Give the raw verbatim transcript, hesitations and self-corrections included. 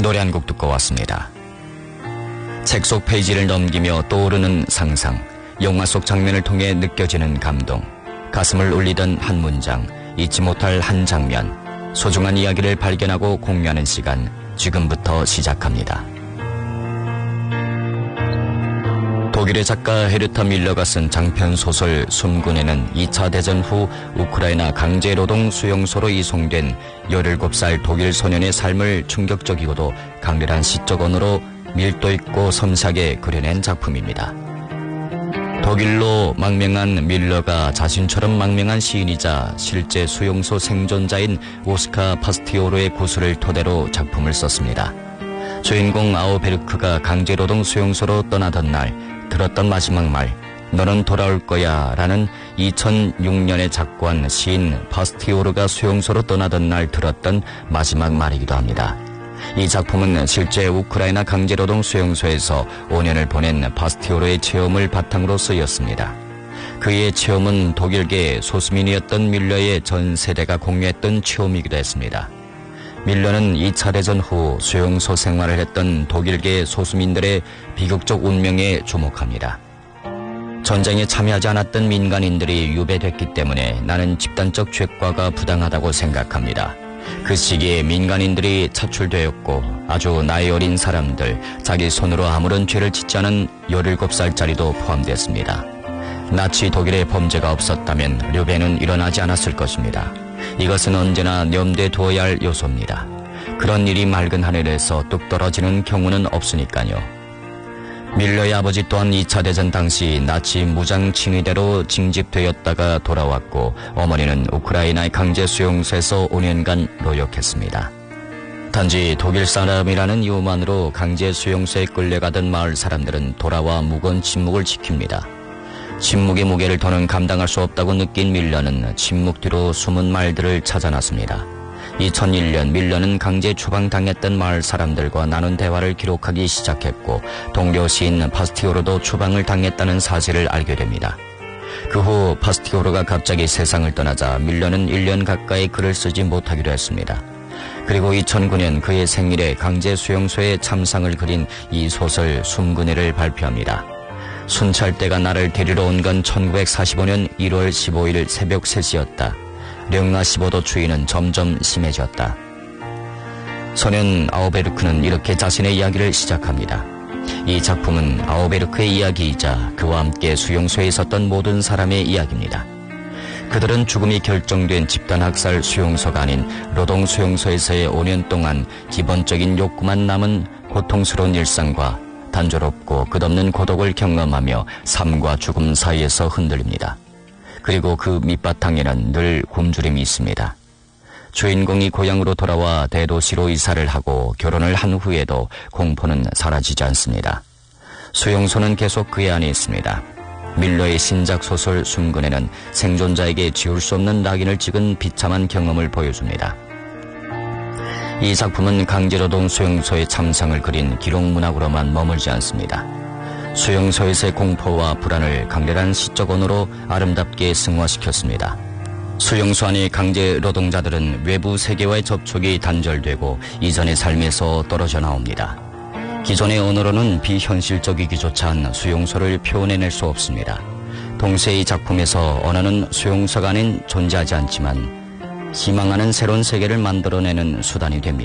노래 한 곡 듣고 왔습니다. 책 속 페이지를 넘기며 떠오르는 상상, 영화 속 장면을 통해 느껴지는 감동, 가슴을 울리던 한 문장, 잊지 못할 한 장면, 소중한 이야기를 발견하고 공유하는 시간, 지금부터 시작합니다. 독일의 작가 헤르타 밀러가 쓴 장편 소설 숨군에는 이 차 대전 후 우크라이나 강제노동 수용소로 이송된 열일곱 살 독일 소년의 삶을 충격적이고도 강렬한 시적 언어로 밀도 있고 섬세하게 그려낸 작품입니다. 독일로 망명한 밀러가 자신처럼 망명한 시인이자 실제 수용소 생존자인 오스카 파스티오르의 구술을 토대로 작품을 썼습니다. 주인공 아우베르크가 강제노동 수용소로 떠나던 날 들었던 마지막 말, 너는 돌아올 거야 라는 이천육 년에 작고한 시인 파스티오르가 수용소로 떠나던 날 들었던 마지막 말이기도 합니다. 이 작품은 실제 우크라이나 강제노동 수용소에서 오 년을 보낸 파스티오르의 체험을 바탕으로 쓰였습니다. 그의 체험은 독일계 소수민이었던 밀러의 전 세대가 공유했던 체험이기도 했습니다. 밀러는 이 차 대전 후 수용소 생활을 했던 독일계 소수민들의 비극적 운명에 주목합니다. 전쟁에 참여하지 않았던 민간인들이 유배됐기 때문에 나는 집단적 죄과가 부당하다고 생각합니다. 그 시기에 민간인들이 차출되었고 아주 나이 어린 사람들, 자기 손으로 아무런 죄를 짓지 않은 열일곱 살짜리도 포함됐습니다. 나치 독일의 범죄가 없었다면 류배는 일어나지 않았을 것입니다. 이것은 언제나 염두에 두어야 할 요소입니다. 그런 일이 맑은 하늘에서 뚝 떨어지는 경우는 없으니까요. 밀러의 아버지 또한 이 차 대전 당시 나치 무장 칭의대로 징집되었다가 돌아왔고 어머니는 우크라이나의 강제 수용소에서 오 년간 노역했습니다. 단지 독일 사람이라는 이유만으로 강제 수용소에 끌려가던 마을 사람들은 돌아와 무거운 침묵을 지킵니다. 침묵의 무게를 더는 감당할 수 없다고 느낀 밀러는 침묵 뒤로 숨은 말들을 찾아 나섭니다. 이천일 년 밀러는 강제 추방당했던 마을 사람들과 나눈 대화를 기록하기 시작했고 동료 시인 파스티오르도 추방을 당했다는 사실을 알게 됩니다. 그 후 파스티오르가 갑자기 세상을 떠나자 밀러는 일 년 가까이 글을 쓰지 못하기로 했습니다. 그리고 이천구 년 그의 생일에 강제 수용소의 참상을 그린 이 소설 숨그네를 발표합니다. 순찰대가 나를 데리러 온 건 천구백사십오 년 일월 십오일 새벽 세 시였다. 영하 십오 도 추위는 점점 심해졌다. 소년 아우베르크는 이렇게 자신의 이야기를 시작합니다. 이 작품은 아우베르크의 이야기이자 그와 함께 수용소에 있었던 모든 사람의 이야기입니다. 그들은 죽음이 결정된 집단학살 수용소가 아닌 노동수용소에서의 오 년 동안 기본적인 욕구만 남은 고통스러운 일상과 단조롭고 끝없는 고독을 경험하며 삶과 죽음 사이에서 흔들립니다. 그리고 그 밑바탕에는 늘 굶주림이 있습니다. 주인공이 고향으로 돌아와 대도시로 이사를 하고 결혼을 한 후에도 공포는 사라지지 않습니다. 수용소는 계속 그의 안에 있습니다. 밀러의 신작 소설 숨근에는 생존자에게 지울 수 없는 낙인을 찍은 비참한 경험을 보여줍니다. 이 작품은 강제노동 수용소의 참상을 그린 기록문학으로만 머물지 않습니다. 수용소에서의 공포와 불안을 강렬한 시적 언어로 아름답게 승화시켰습니다. 수용소 안의 강제 노동자들은 외부 세계와의 접촉이 단절되고 이전의 삶에서 떨어져 나옵니다. 기존의 언어로는 비현실적이기조차 한 수용소를 표현해낼 수 없습니다. 동시에 이 작품에서 언어는 수용소가 아닌 존재하지 않지만 희망하는 새로운 세계를 만들어내는 수단이 됩니다.